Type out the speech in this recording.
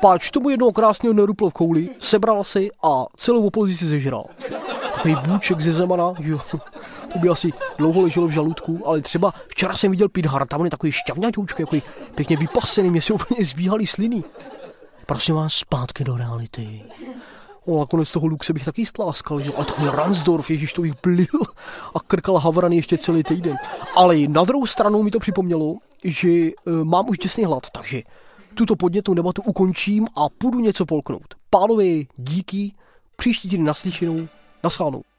Páč tomu jednoho krásného nerupl v kouli, sebral si a celou opozici zežral. Takový bůček ze Zemana, že jo, to by asi dlouho leželo v žaludku, ale třeba včera jsem viděl Pete Harta, on je takový šťavňatoučký, takový pěkně vypasený, mě se úplně zvíhaly sliny. Prosím vás, zpátky do reality. Nakonec toho Luxe bych taky stláskal, že? Ale takový Ransdorf, ježiš, to bych blil a krkal havrany ještě celý týden. Ale na druhou stranu mi to připomnělo, že mám už děsný hlad, takže tuto podnětnou debatu ukončím a půjdu něco polknout. Pánové, díky, příští týden naslyšenou, naschledanou.